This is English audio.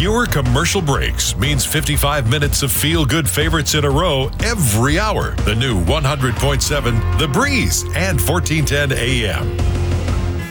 Fewer commercial breaks means 55 minutes of feel-good favorites in a row every hour. The new 100.7 The Breeze and 1410 AM.